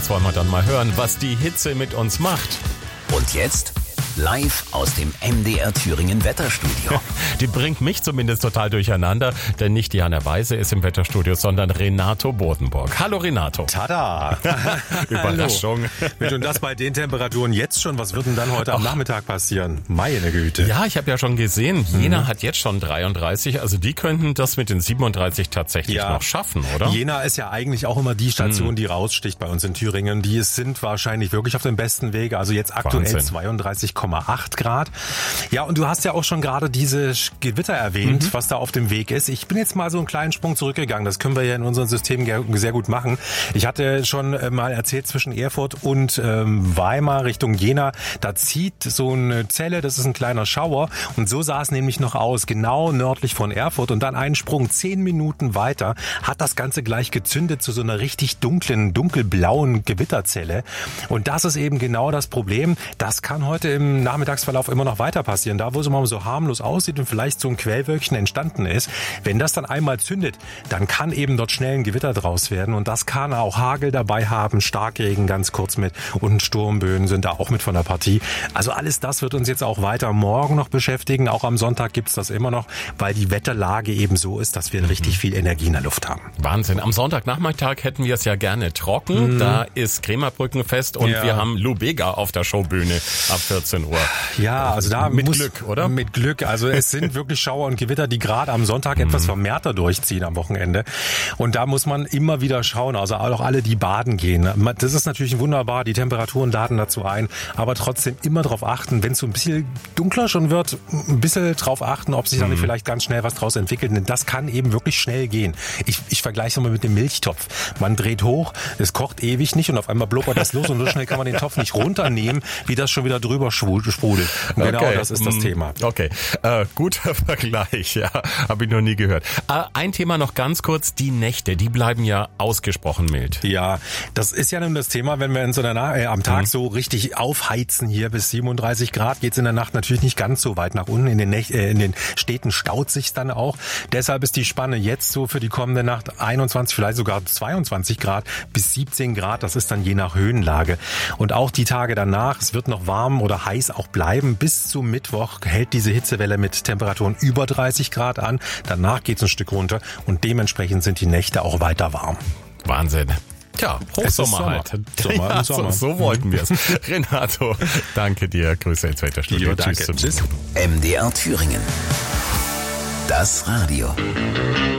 jetzt wollen wir dann mal hören, was die Hitze mit uns macht. Und jetzt live aus dem MDR Thüringen Wetterstudio. Die bringt mich zumindest total durcheinander, denn nicht Diana Weise ist im Wetterstudio, sondern Renato Bodenburg. Hallo Renato. Tada! Überraschung. Hallo. Und das bei den Temperaturen jetzt schon. Was wird denn dann heute am Nachmittag passieren? Meine Güte. Ja, ich habe ja schon gesehen, Jena hat jetzt schon 33. Also die könnten das mit den 37 tatsächlich noch schaffen, oder? Jena ist ja eigentlich auch immer die Station, die raussticht bei uns in Thüringen. Die sind wahrscheinlich wirklich auf dem besten Wege. Also jetzt aktuell 32,8 Grad. Ja, und du hast ja auch schon gerade diese Gewitter erwähnt, was da auf dem Weg ist. Ich bin jetzt mal so einen kleinen Sprung zurückgegangen. Das können wir ja in unserem System sehr gut machen. Ich hatte schon mal erzählt, zwischen Erfurt und Weimar Richtung Jena, da zieht so eine Zelle, das ist ein kleiner Schauer. Und so sah es nämlich noch aus, genau nördlich von Erfurt. Und dann einen Sprung 10 Minuten weiter hat das Ganze gleich gezündet zu so einer richtig dunkelblauen Gewitterzelle. Und das ist eben genau das Problem. Das kann heute im Nachmittagsverlauf immer noch weiter passieren. Da, wo es immer so harmlos aussieht und vielleicht so ein Quellwölkchen entstanden ist, wenn das dann einmal zündet, dann kann eben dort schnell ein Gewitter draus werden. Und das kann auch Hagel dabei haben, Starkregen ganz kurz mit und Sturmböen sind da auch mit von der Partie. Also alles das wird uns jetzt auch weiter morgen noch beschäftigen. Auch am Sonntag gibt's das immer noch, weil die Wetterlage eben so ist, dass wir richtig viel Energie in der Luft haben. Wahnsinn. Am Sonntagnachmittag hätten wir es ja gerne trocken. Da ist Krämerbrückenfest und wir haben Lou Bega auf der Showbühne ab 14 Uhr. Ja, also da mit Glück, oder? Mit Glück. Also es sind wirklich Schauer und Gewitter, die gerade am Sonntag etwas vermehrter durchziehen am Wochenende. Und da muss man immer wieder schauen, also auch alle, die baden gehen. Das ist natürlich wunderbar, die Temperaturen laden dazu ein, aber trotzdem immer darauf achten, wenn es so ein bisschen dunkler schon wird, ein bisschen drauf achten, ob sich dann vielleicht ganz schnell was draus entwickelt. Denn das kann eben wirklich schnell gehen. Ich vergleiche es mal mit dem Milchtopf. Man dreht hoch, es kocht ewig nicht und auf einmal blubbert das los und so schnell kann man den Topf nicht runternehmen, wie das schon wieder drüber sprudelt. Und genau das ist das Thema. Okay, guter Vergleich, ja, habe ich noch nie gehört. Ein Thema noch ganz kurz, die Nächte, die bleiben ja ausgesprochen mild. Ja, das ist ja nun das Thema, wenn wir in so am Tag so richtig aufheizen hier bis 37 Grad, geht's in der Nacht natürlich nicht ganz so weit nach unten. In den Städten staut sich's dann auch. Deshalb ist die Spanne jetzt so für die kommende Nacht 21, vielleicht sogar 22 Grad bis 17 Grad. Das ist dann je nach Höhenlage. Und auch die Tage danach, es wird noch warm oder heiß auch bleiben. Bis zum Mittwoch hält diese Hitzewelle mit Temperaturen über 30 Grad an. Danach geht's ein Stück runter und dementsprechend sind die Nächte auch weiter warm. Wahnsinn. Tja, Hochsommer halt. Sommer. So wollten wir es. Renato, danke dir. Grüße ins Wetterstudio. Tschüss. MDR Thüringen. Das Radio.